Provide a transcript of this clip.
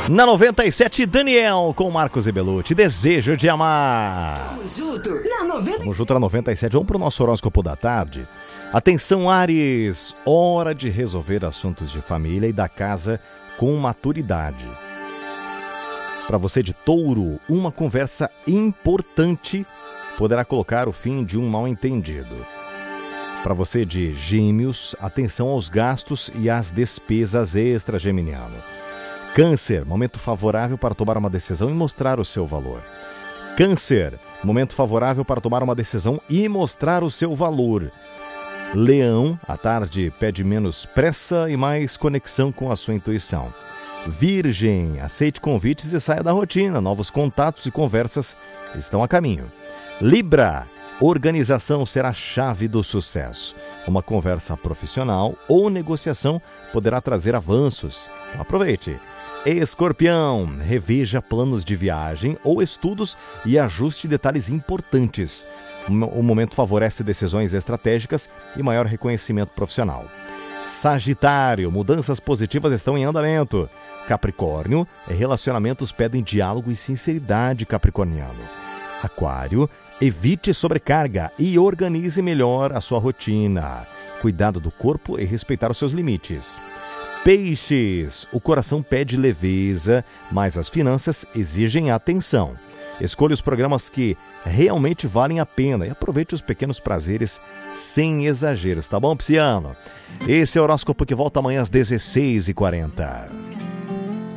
Na 97, Daniel com Marcos e Belucci, Desejo de Amar. Vamos junto na 97. Vamos junto na 97, vamos para o nosso horóscopo da tarde. Atenção, Áries, hora de resolver assuntos de família e da casa com maturidade. Para você de Touro, uma conversa importante poderá colocar o fim de um mal-entendido. Para você de Gêmeos, atenção aos gastos e às despesas extra, geminiano. Câncer, momento favorável para tomar uma decisão e mostrar o seu valor. Câncer, momento favorável para tomar uma decisão e mostrar o seu valor. Leão, à tarde pede menos pressa e mais conexão com a sua intuição. Virgem, aceite convites e saia da rotina. Novos contatos e conversas estão a caminho. Libra, organização será a chave do sucesso. Uma conversa profissional ou negociação poderá trazer avanços. Aproveite. Escorpião, reveja planos de viagem ou estudos e ajuste detalhes importantes. O momento favorece decisões estratégicas e maior reconhecimento profissional. Sagitário, mudanças positivas estão em andamento. Capricórnio, relacionamentos pedem diálogo e sinceridade, capricorniano. Aquário, evite sobrecarga e organize melhor a sua rotina. Cuidado do corpo e respeitar os seus limites. Peixes, o coração pede leveza, mas as finanças exigem atenção. Escolha os programas que realmente valem a pena e aproveite os pequenos prazeres sem exageros, tá bom, Pisciano? Esse é o horóscopo que volta amanhã às 16h40.